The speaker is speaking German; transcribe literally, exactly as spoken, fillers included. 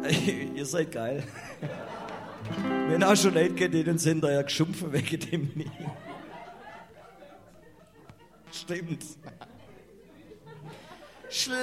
Ihr seid geil. Wenn auch schon Leute kennt, denen sind da ja geschumpfen wegen dem nie. Stimmt.